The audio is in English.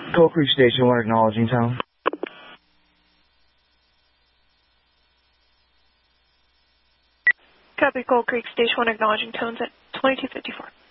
Coal Creek Station 1 acknowledging tone. Copy, Coal Creek Station 1 acknowledging tones at 2254.